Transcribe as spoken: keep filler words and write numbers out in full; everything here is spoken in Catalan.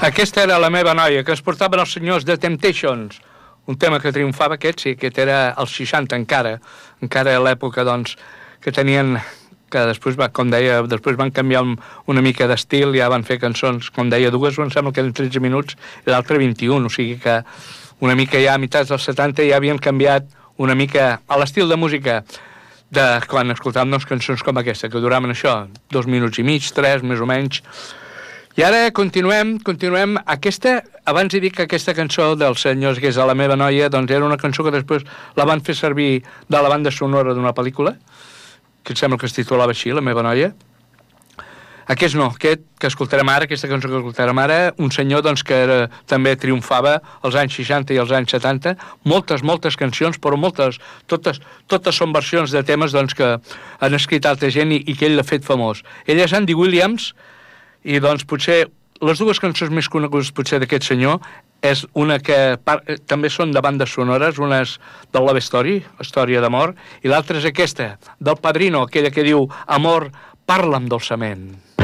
Aquesta era La meva noia, que es portaven els senyors de Temptations, un tema que triomfava aquest, sí, aquest era als seixanta encara, encara a l'època, doncs, que tenien, que després, va, com deia, després van canviar una mica d'estil, ja van fer cançons, com deia, dues, em sembla que eren tretze minuts, i l'altra vint-i-un, o sigui que una mica ja a meitats dels setanta ja havien canviat una mica a l'estil de música de quan escoltàvem doncs, cançons com aquesta, que duraven això, dos minuts i mig, tres, més o menys. I ara continuem, continuem. Aquesta, abans he dit que aquesta cançó dels senyors que és a La meva noia, doncs era una cançó que després la van fer servir de la banda sonora d'una pel·lícula, que em sembla que es titulava així, La meva noia. Aquest no, aquest que escoltarem ara, aquesta cançó que escoltarem ara, un senyor doncs, que era, també triomfava als anys seixanta i als anys setanta, moltes, moltes cancions, però moltes, totes, totes són versions de temes doncs, que han escrit altra gent i, i que ell l'ha fet famós. Ell és Andy Williams, i doncs potser les dues cançons més conegudes potser d'aquest senyor és una que par també són de bandes sonores, una és del Love Story, Història d'amor, i l'altra és aquesta, del Padrino, aquella que diu Amor, parla'm dolçament.